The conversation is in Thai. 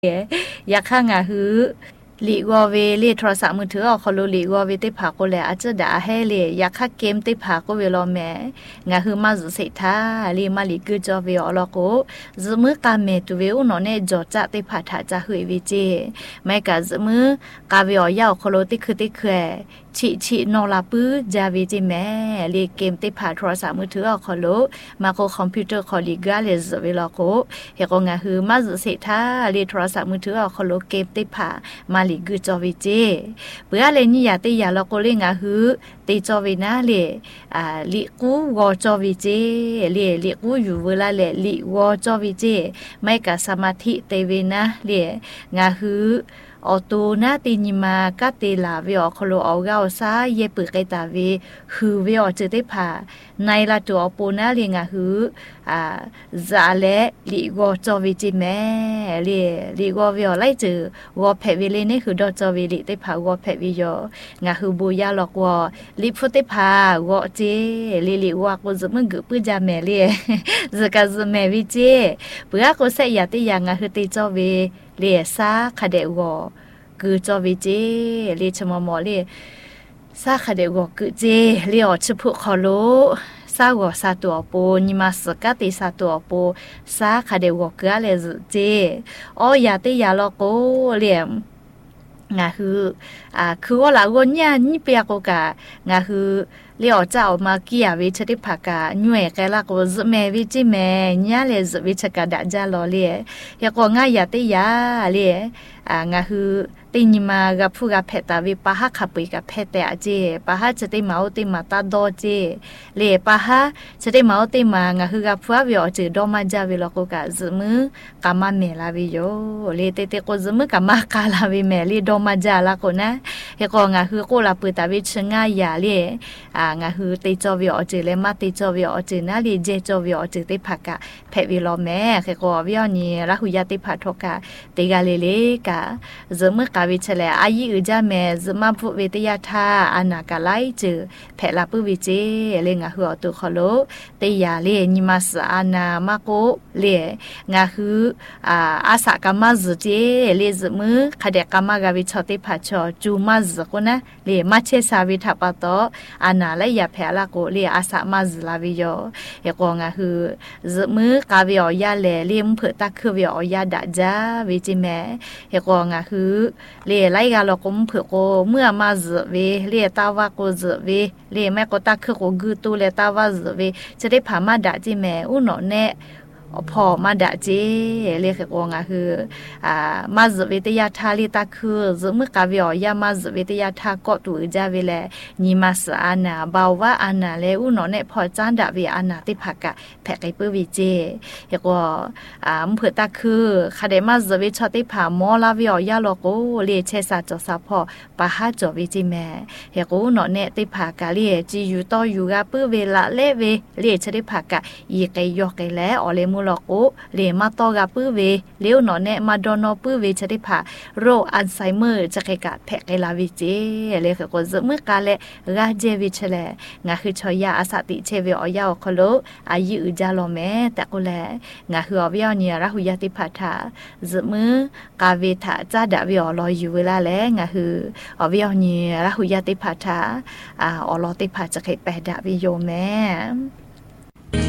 อยากข้างอ่ะฮือหลีกว่าเวเลโทรศัพท์มือถือเอาคอโลหลีกว่าเวติผาก็แลอาจจะด่าให้เลยอยากข้าเกมติผาก็เวลาแม่งาฮือมาจุเสถาลีมาลีกือจอเวอลก็จมือกาเมตุเวอุนอเนจอจะติผาถาจะหือวิเจไม่กะจมือกาเวอยาวคอโลติคือติแควชินอลาปื้อจาวิจิแม่ลีเกมติผาโทรศัพท์มือถือเอาคอโลมาโคคอมพิวเตอร์คอลีกาเลจเวลาก็เฮก็งาฮือมาจุเสถาลีโทรศัพท์มือถือเอาคอโลเกมติผามาลีกือจอวิเจเปื่อเลยนี่อย่าติอย่าละก็เลยงาฮือติจอวินาเลยลีกูวอจอวิเจลีกูอยู่เวลาเลยลีวอจอวิเจไม่กะสมาธิเตเวนะเลยงาฮือออตูนาตินิมากะเตลาเวอคโลเอาเกาซาเยปึกไกตาเวฮือเวอเจติผาในละตัวปูนาเลงาฮือซาเลลีโกจอวิจิแม่ลีโกเวอไลจือวอเพเวเลนี่คือดอจอวิลิติผาวอเพวิโยงาฮือบูยาลอกวอลิฟุติผาวอเจลีวอกุซมึงกึปื้อจาแม่เลซะกะซแม่วิเจเปื่อก็เสยาติยางาฮือติจอเวเลซาคาเดวอกือจอวิเจเลชมอมอเลซาคาเดวอกือเจเลอชพุคอโลซาวอซาตัวโปนิมาสกะติซาตัวโปซาคาเดวอกือเลเจออยาติยาลอโกเลงาคือว่าละวนญานี่เปียกกะงาคือเลี้ยวเจ้ามาเกียวิชติภากาหน่วยแกละก็ซแม่วิจิแม่ญาเลซวิชกะดะจาลอเลยก็งายาติยาเลงาคือตินิมากับผู้กับเพตาวิปะหะขับไปกับเพตอาเจปะหะจะติมาอุติมาตาโดเจเลปะหะจะติมาอุติมางาคือกับผู้วิอจือดอมาจาวิลกกะซมือกามาเมลาวิโยเลเตเตก็ซมือกามากาลาวิเมลีดอมาจาละก็นะเฮก็งาคือโกลาปุตาวิชงายาเลงาคือติจอวิอจือเลมาติจอวิอจือนะลีเจจอวิอจือติภากะเพวิโลแม่เฮก็วิอนีละหุยาติภาทกะติกาเลกะซมือกาวิชเลอายีอืจาแม่ซมาพุเวตยาทาอานากาไลจือเพลาปุวิเจเลงาคืออตุคอโลติยาเลนิมาสอานามาโกเลงาคืออาสากามาซเจเลซมือคเดกามากาวิชติภาชอจูมาซโกนะเลมาเชสาวิทาปะโตอานาและยาเพลาโกเลอาสามาซลาวิโยเฮกงาคือซมือกาวิอยาเลมเผตะคือวิอยาดาจาวิจิแมเฮกงาคือเลไลกาลกมเผโกเมื่อมาซเวเลตาวาโกซเวเลแม่ก็ตะคือโกกือตูเลตาวาซเวจะได้ผามาดาจิแม่อุโนเนพอมาดาเจเรียกว่าไงคือมาจวิทยาทาลิตาคือสมมติกาวิอยามาจวิทยาทาก็ตัวจาวิเลนิมาสอานาบาวว่าอานาเลอุนอเนพอจันดาวิอานาติภากะแพกไอเปวิเจเรียกว่าเผื่อตาคือคาเดมาจวิชติภามอลาวิอยาโลโกเลียเชสาจอสาพอปะฮาจวิจิแมเรียกว่าอุนอเนติภากะเลียจีอยู่ต่ออยู่กะปื้อเวลาเลเวเลียชติภากะยีไกยอกไกแลอเลมุลโกเลมาตอกาปื้อเวเลี้ยวหนอเนมาดอนอปื้อเวชะได้ผ่าโรคอัลไซเมอร์จะไกกะแพกไกลาวิเจเลขก็จะเมื่อกาเลราเจวิชแลงาคือชอยาอาสติเชเวอยาคโลอายุอุจาโลแมแต่ก็แลงาคืออวิอเนียราหุยาติพัทธาจะเมื่อกาเวทาจาดาวิอลอยอยู่เวลาแลงาคืออวิอเนียราหุยาติพัทธาอลอติพัทจะไกแปดาวิโยแม